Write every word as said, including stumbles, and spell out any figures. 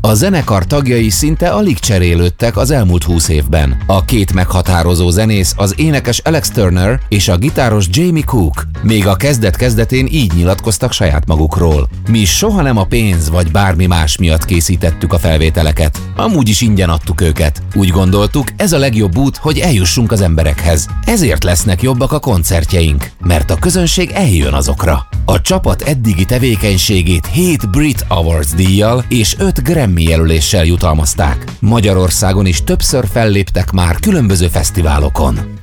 A zenekar tagjai szinte alig cserélődtek az elmúlt húsz évben. A két meghatározó zenész az énekes Alex Turner és a gitáros Jamie Cook. Még a kezdet-kezdetén így nyilatkoztak saját magukról. Mi soha nem a pénz vagy bármi más miatt készítettük a felvételeket. Amúgy is ingyen adtuk őket. Úgy gondoltuk, ez a legjobb út, hogy eljussunk az emberekhez. Ezért lesznek jobbak a koncertjeink, mert a közönség eljön azokra. A csapat eddigi tevékenységét hét Brit Awards díjjal és öt Grammy jelöléssel jutalmazták. Magyarországon is többször felléptek már különböző fesztiválokon.